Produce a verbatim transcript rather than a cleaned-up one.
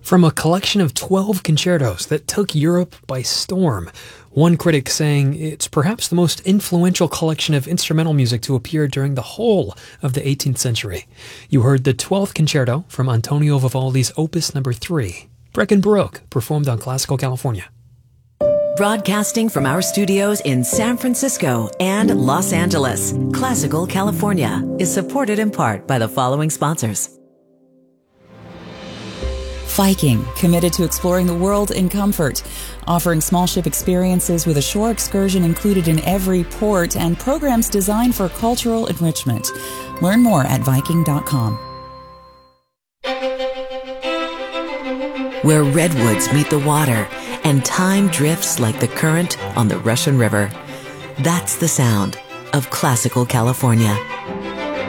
from a collection of twelve concertos that took Europe by storm. One critic saying it's perhaps the most influential collection of instrumental music to appear during the whole of the eighteenth century. You heard the twelfth concerto from Antonio Vivaldi's Opus Number three, Breckin Baroque, performed on Classical California. Broadcasting from our studios in San Francisco and Los Angeles, Classical California is supported in part by the following sponsors. Viking, committed to exploring the world in comfort, offering small ship experiences with a shore excursion included in every port and programs designed for cultural enrichment. Learn more at Viking dot com. Where redwoods meet the water and time drifts like the current on the Russian River. That's the sound of Classical California.